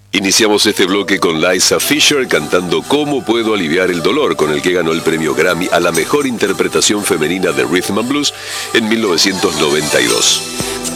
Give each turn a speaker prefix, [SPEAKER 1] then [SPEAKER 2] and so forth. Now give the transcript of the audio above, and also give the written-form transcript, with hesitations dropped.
[SPEAKER 1] Iniciamos este bloque con Liza Fisher cantando "Cómo puedo aliviar el dolor", con el que ganó el premio Grammy a la mejor interpretación femenina de Rhythm and Blues en 1992.